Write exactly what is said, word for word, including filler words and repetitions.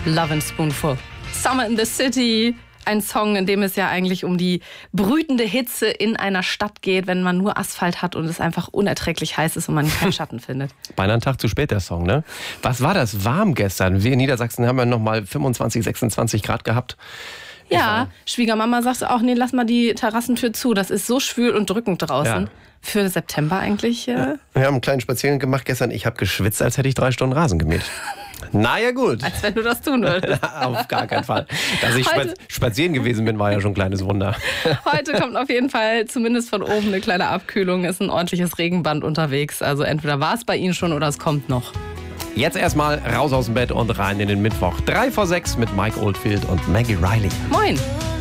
Love and Spoonful. Summer in the City. Ein Song, in dem es ja eigentlich um die brütende Hitze in einer Stadt geht, wenn man nur Asphalt hat und es einfach unerträglich heiß ist und man keinen Schatten findet. Beinahe einen Tag zu spät der Song, ne? Was war das warm gestern? Wir in Niedersachsen haben ja noch mal fünfundzwanzig, sechsundzwanzig Grad gehabt. Ja, Schwiegermama sagte auch, nee, lass mal die Terrassentür zu. Das ist so schwül und drückend draußen. Ja. Für September eigentlich. Äh ja. Wir haben einen kleinen Spaziergang gemacht gestern. Ich habe geschwitzt, als hätte ich drei Stunden Rasen gemäht. Na ja, gut. Als wenn du das tun würdest. Auf gar keinen Fall. Dass ich Heute, spazieren gewesen bin, war ja schon ein kleines Wunder. Heute kommt auf jeden Fall zumindest von oben eine kleine Abkühlung. Ist ein ordentliches Regenband unterwegs. Also entweder war es bei Ihnen schon oder es kommt noch. Jetzt erstmal raus aus dem Bett und rein in den Mittwoch. Drei vor sechs mit Mike Oldfield und Maggie Riley. Moin.